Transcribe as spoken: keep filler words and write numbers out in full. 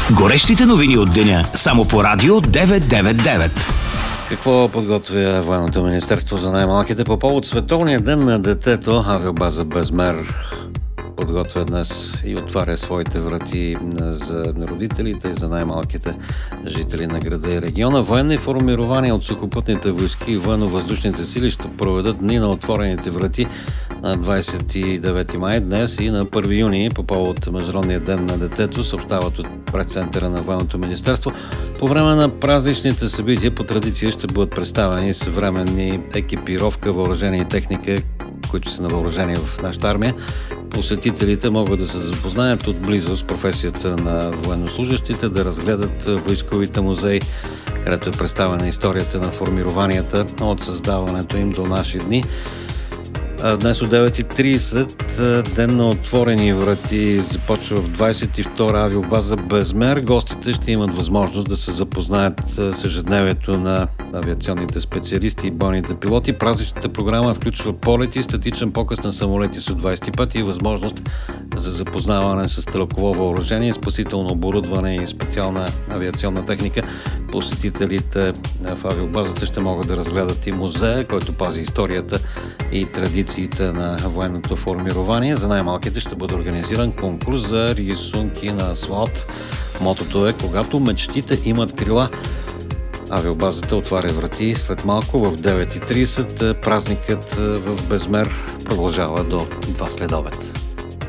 Горещите новини от деня само по Радио деветстотин деветдесет и девет. Какво подготвя Военното министерство за най-малките по повод Световния ден на детето? Авиобаза Безмер подготвя днес и отваря своите врати за родителите и за най-малките жители на града и региона. Военни формирования от сухопътните войски и военно-въздушните сили ще проведат дни на отворените врати на двадесет и девети май днес и на първи юни по повод Международния ден на детето, съобщават от пресцентъра на Военното министерство. По време на празничните събития по традиция ще бъдат представени съвременни екипировка, въоръжение и техника, които са на въоръжение в нашата армия. Посетителите могат да се запознаят отблизо с професията на военнослужащите, да разгледат войсковите музеи, където е представена историята на формированията от създаването им до наши дни. Днес от девет и тридесет ден на отворени врати започва в двадесет и втора авиобаза Безмер. Гостите ще имат възможност да се запознаят с ежедневието на авиационните специалисти и бойните пилоти. Празничната програма включва полети, статичен показ на самолети Су двадесет и пет и възможност за запознаване с стрелково въоръжение, спасително оборудване и специална авиационна техника. Посетителите в авиобазата ще могат да разгледат и музея, който пази историята и традициите на военното формирование. За най-малките ще бъде организиран конкурс за рисунки на асфалт. Мотото е: когато мечтите имат крила. Авиобазата отваря врати след малко в девет и тридесет. Празникът в Безмер продължава до два следобед.